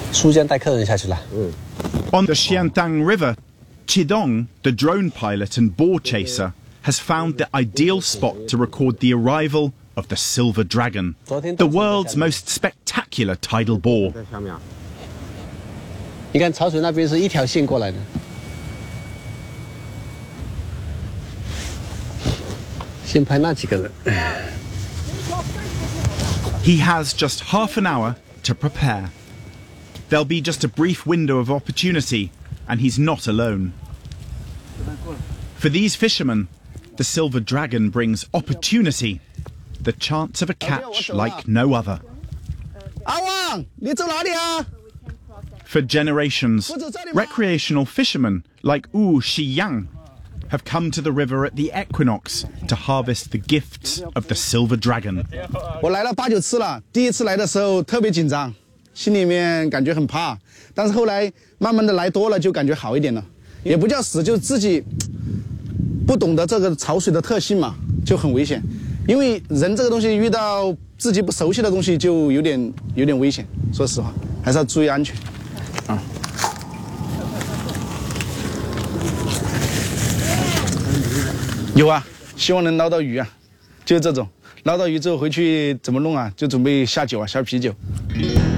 苏江带客人下去了。 On the Xiantang River, Chidong, the drone pilot and boar chaser, has found the ideal spot to record the arrival of the Silver Dragon, the world's most spectacular tidal boar. 你看潮水那边是一条线过来的。先拍那几个人。 He has just half an hour to prepare. There'll be just a brief window of opportunity, and he's not alone. For these fishermen, the Silver Dragon brings opportunity, the chance of a catch like no other. For generations, recreational fishermen like Wu Xiyang have come to the river at the equinox to harvest the gifts of the Silver Dragon. 我来了8、9次了，第一次来的时候特别紧张，心里面感觉很怕，但是后来慢慢的来多了，就感觉好一点了。也不叫死，就自己不懂得这个潮水的特性嘛，就很危险。因为人这个东西遇到自己不熟悉的东西，就有点危险。说实话，还是要注意安全。啊。有啊，希望能捞到鱼啊，就是这种。捞到鱼之后回去怎么弄啊？就准备下酒啊，下啤酒。